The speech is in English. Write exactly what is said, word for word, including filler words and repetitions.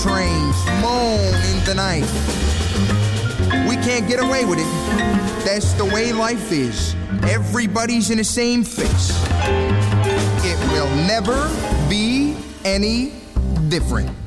trains moan in the night. We can't get away with it. That's the way life is. Everybody's in the same fix. It will never be any different.